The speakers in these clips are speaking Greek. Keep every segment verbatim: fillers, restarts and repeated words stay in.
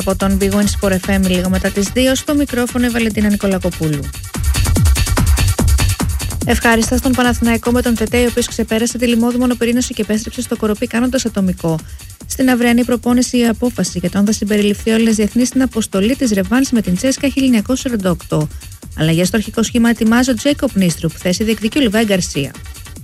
Από τον Big Win Sport εφ εμ λίγο μετά τις δύο, στο μικρόφωνο η Βαλεντίνα Νικολακοπούλου. Ευχάριστα στον Παναθηναϊκό με τον Τετέ, ο οποίος ξεπέρασε τη λιμώδη μονοπυρήνωση και επέστρεψε στο Κοροπή κάνοντας ατομικό. Στην αυριανή προπόνηση η απόφαση για το αν θα συμπεριληφθεί ο Έλληνας διεθνής στην αποστολή της ρεβάνς με την Τσέσκα χίλια εννιακόσια σαράντα οκτώ. Αλλαγές στο αρχικό σχήμα ετοιμάζει ο Τζέικοπ Νίστρουπ, θέση διεκδικεί ο Λιβάη Γκαρσία.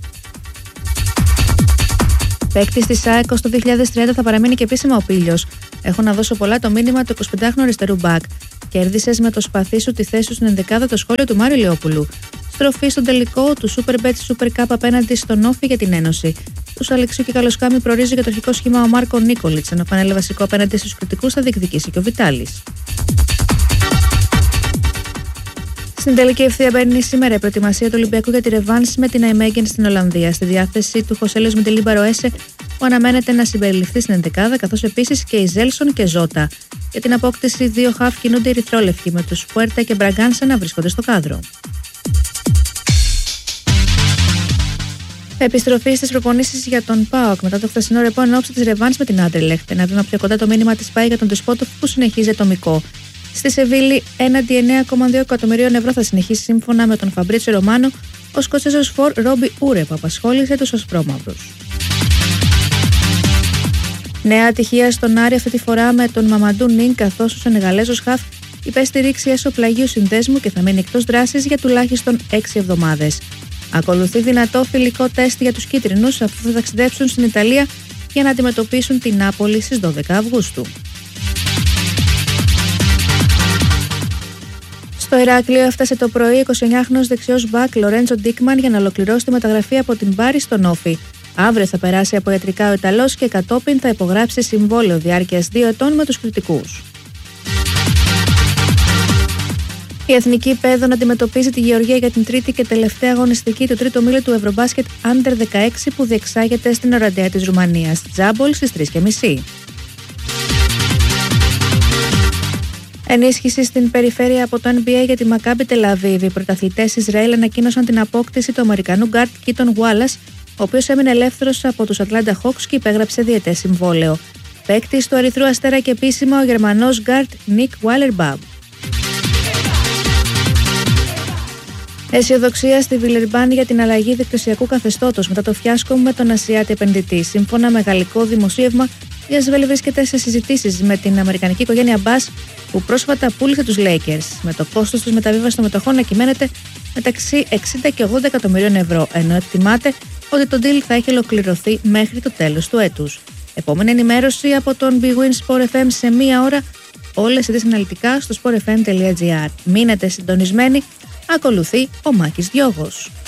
Παίκτης της ΑΕΚ ως το δύο χιλιάδες τριάντα θα παραμείνει και επίσημα ο Πίλιος. Έχω να δώσω πολλά το μήνυμα του εικοσιπεντάχρονου αριστερού μπακ. Κέρδισες με το σπαθί σου τη θέση σου στην ενδεκάδα, το σχόλιο του Μάριου Λεόπουλου. Στροφή στον τελικό του Superbet Super Cup απέναντι στον Όφη για την Ένωση. Τους Αλεξίου και Καλοσκάμι προορίζει για το αρχικό σχήμα ο Μάρκο Νίκολιτς, ενώ φανέλα βασικό απέναντι στους κριτικούς θα διεκδικήσει και ο Βιτάλης. Στην τελική ευθεία μπαίνει σήμερα η προετοιμασία του Ολυμπιακού για τη ρεβάνς με την Αϊμέγεν στην Ολλανδία. Στη διάθεση του Χωσέλιος Μιντελίμπαρο Έσε, που αναμένεται να συμπεριληφθεί στην ενδεκάδα, καθώς επίσης και η Ζέλσον και Ζώτα. Για την απόκτηση δύο χαφ κινούνται οι Ερυθρόλευκοι, με τους Πουέρτα και Μπραγκάνσα να βρίσκονται στο κάδρο. Επιστροφή στις προπονήσεις για τον ΠΑΟΚ μετά το χθεσινό ρεπό εν ώψη της ρεβάνς με την Άντερλεχτ. Ένα βήμα πιο κοντά το μήνυμα της ΠΑΗ για τον Ντεσπότοφ που συνεχίζει ατομικό. Στη Σεβίλη, έναντι εννέα κόμμα δύο εκατομμυρίων ευρώ θα συνεχίσει σύμφωνα με τον Φαμπρίτσιο Ρωμάνο ο Σκοτσέζος φορ Ρόμπι Ούρε που απασχόλησε τους Ασπρόμαυρους. Νέα ατυχία στον Άρη αυτή τη φορά με τον Μαμαντού Νιν, καθώς ο Σενεγαλέζος χαφ υπέστη ρήξη έσω πλαγίου συνδέσμου και θα μείνει εκτός δράσης για τουλάχιστον έξι εβδομάδες. Ακολουθεί δυνατό φιλικό τεστ για τους κίτρινους αφού θα ταξιδέψουν στην Ιταλία για να αντιμετωπίσουν την Νάπολη στις δώδεκα Αυγούστου. Στο Ηράκλειο έφτασε το πρωί ο εικοσιεννιάχρονος δεξιός μπακ Λορέντζο Ντίκμαν για να ολοκληρώσει τη μεταγραφή από την Μπάρι στον Όφη. Αύριο θα περάσει από ιατρικά ο Ιταλός και κατόπιν θα υπογράψει συμβόλαιο διάρκειας δύο ετών με τους κριτικούς. Η Εθνική Παίδων αντιμετωπίζει τη Γεωργία για την τρίτη και τελευταία αγωνιστική του τρίτου ομίλου του Ευρωμπάσκετ Άντερ δεκαέξι που διεξάγεται στην Οραντέα της Ρουμανίας, Τζάμπολ, στις τρεις και μισή. Ενίσχυση στην περιφέρεια από το N B A για τη Μακάμπι Τελαβίβ. Οι πρωταθλητές Ισραήλ ανακοίνωσαν την απόκτηση του Αμερικανού γκάρτ Κίτον Γουάλλας, ο οποίος έμεινε ελεύθερος από τους Ατλάντα Hawks και υπέγραψε διετές συμβόλαιο. Παίκτης του Ερυθρού Αστέρα και επίσημα ο Γερμανός γκάρτ Νικ Βάιλερμπαμ. Αισιοδοξία στη Βιλερμπάν για την αλλαγή δικτυωσιακού καθεστώτος μετά το φιάσκο με τον Ασιάτη επενδυτή. Σύμφωνα με γαλλικό δημοσίευμα, η Ασβέλ βρίσκεται σε συζητήσεις με την αμερικανική οικογένεια Μπάς που πρόσφατα πούλησε τους Lakers, με το κόστος της μεταβίβασης των μετοχών να κυμαίνεται μεταξύ εξήντα και ογδόντα εκατομμυρίων ευρώ, ενώ εκτιμάται ότι το deal θα έχει ολοκληρωθεί μέχρι το τέλος του έτους. Επόμενη ενημέρωση από τον Big Win Sport εφ εμ σε μία ώρα. Όλες οι ειδήσεις αναλυτικά στο sport f m τελεία g r. Μείνετε συντονισμένοι. Ακολουθεί ο Μάκης Διώγος.